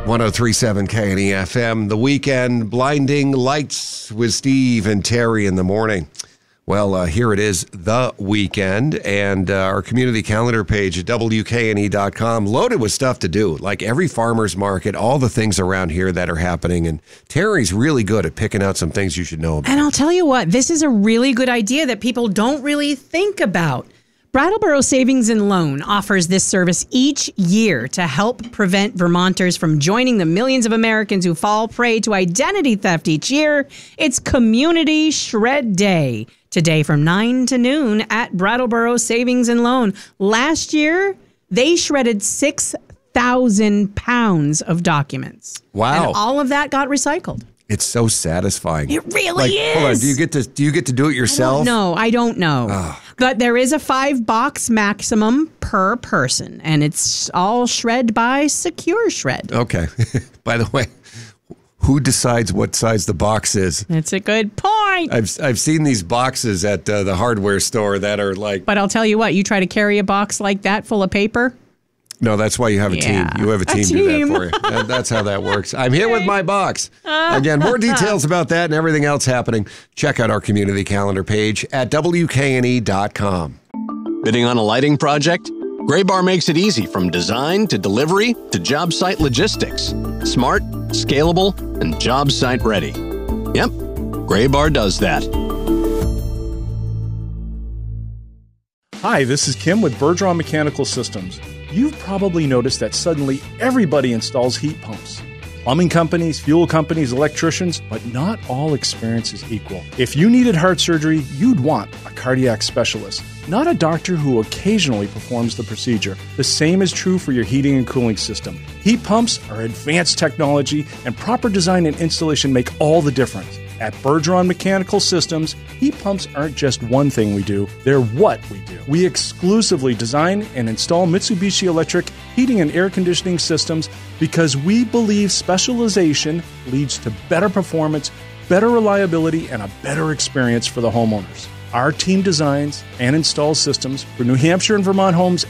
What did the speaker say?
103.7 KNEFM, The Weekend, Blinding Lights with Steve and Terry in the morning. Well, here it is, The Weekend, and our community calendar page at WKNE.com, loaded with stuff to do, like every farmer's market, all the things around here that are happening, and Terry's really good at picking out some things you should know about. And I'll tell you what, this is a really good idea that people don't really think about. Brattleboro Savings and Loan offers this service each year to help prevent Vermonters from joining the millions of Americans who fall prey to identity theft each year. It's Community Shred Day today from 9 to noon at Brattleboro Savings and Loan. Last year, they shredded 6,000 pounds of documents. Wow. And all of that got recycled. It's so satisfying. It really is. Hold on, do you get to do it yourself? No, I don't know. Oh. But there is a 5-box maximum per person, and it's all shred by Secure Shred. Okay. By the way, who decides what size the box is? That's a good point. I've seen these boxes at the hardware store that are like... But I'll tell you what, you try to carry a box like that full of paper? No, that's why you have a team. You have a team do that for you. That's how that works. I'm here with my box. Again, more details about that and everything else happening. Check out our community calendar page at WKNE.com. Bidding on a lighting project? Graybar makes it easy from design to delivery to job site logistics. Smart, scalable, and job site ready. Yep, Graybar does that. Hi, this is Kim with Bergeron Mechanical Systems. You've probably noticed that suddenly everybody installs heat pumps. Plumbing companies, fuel companies, electricians, but not all experience is equal. If you needed heart surgery, you'd want a cardiac specialist, not a doctor who occasionally performs the procedure. The same is true for your heating and cooling system. Heat pumps are advanced technology, and proper design and installation make all the difference. At Bergeron Mechanical Systems, heat pumps aren't just one thing we do, they're what we do. We exclusively design and install Mitsubishi Electric heating and air conditioning systems because we believe specialization leads to better performance, better reliability, and a better experience for the homeowners. Our team designs and installs systems for New Hampshire and Vermont homes